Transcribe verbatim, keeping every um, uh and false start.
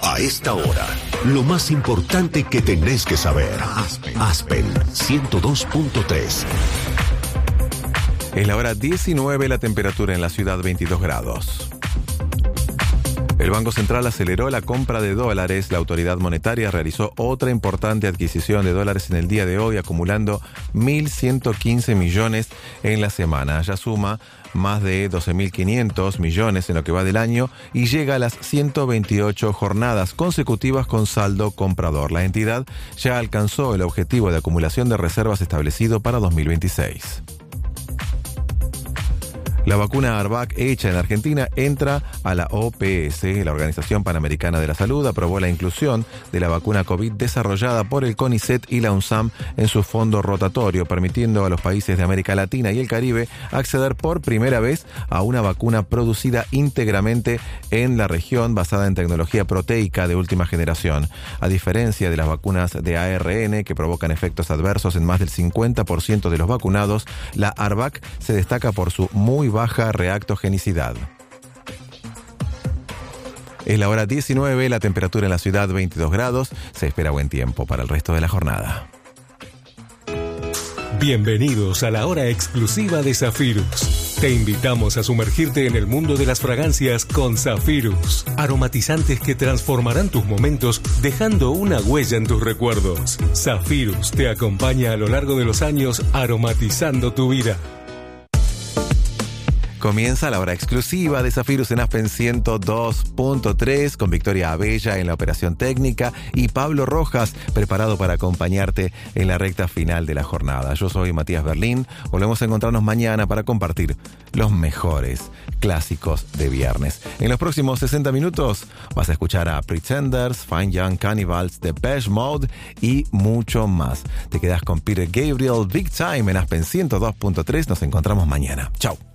A esta hora, lo más importante que tenés que saber. Aspen, Aspen ciento dos punto tres. Es la hora diecinueve, la temperatura en la ciudad veintidós grados. El Banco Central aceleró la compra de dólares. La autoridad monetaria realizó otra importante adquisición de dólares en el día de hoy, acumulando mil ciento quince millones en la semana. Ya suma más de doce mil quinientos millones en lo que va del año y llega a las ciento veintiocho jornadas consecutivas con saldo comprador. La entidad ya alcanzó el objetivo de acumulación de reservas establecido para dos mil veintiséis. La vacuna ARVAC hecha en Argentina entra a la O P S. La Organización Panamericana de la Salud aprobó la inclusión de la vacuna COVID desarrollada por el CONICET y la UNSAM en su fondo rotatorio, permitiendo a los países de América Latina y el Caribe acceder por primera vez a una vacuna producida íntegramente en la región basada en tecnología proteica de última generación. A diferencia de las vacunas de A R N que provocan efectos adversos en más del cincuenta por ciento de los vacunados, la ARVAC se destaca por su muy baja reactogenicidad. Es la hora diecinueve, la temperatura en la ciudad veintidós grados. Se espera buen tiempo para el resto de la jornada. Bienvenidos a la hora exclusiva de Zafirus. Te invitamos a sumergirte en el mundo de las fragancias con Zafirus. Aromatizantes que transformarán tus momentos dejando una huella en tus recuerdos. Zafirus te acompaña a lo largo de los años aromatizando tu vida. Comienza la hora exclusiva de Zafirus en Aspen ciento dos punto tres con Victoria Abella en la operación técnica y Pablo Rojas preparado para acompañarte en la recta final de la jornada. Yo soy Matías Berlín. Volvemos a encontrarnos mañana para compartir los mejores clásicos de viernes. En los próximos sesenta minutos vas a escuchar a Pretenders, Fine Young Cannibals, Depeche Mode y mucho más. Te quedas con Peter Gabriel, Big Time en Aspen ciento dos punto tres. Nos encontramos mañana. Chau.